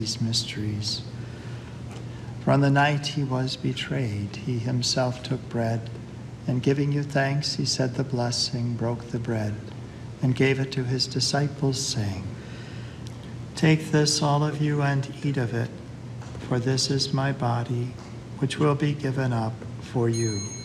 these mysteries. For on the night he was betrayed, he himself took bread, and giving you thanks, he said the blessing, broke the bread, and gave it to his disciples, saying, "Take this, all of you, and eat of it, for this is my body, which will be given up for you."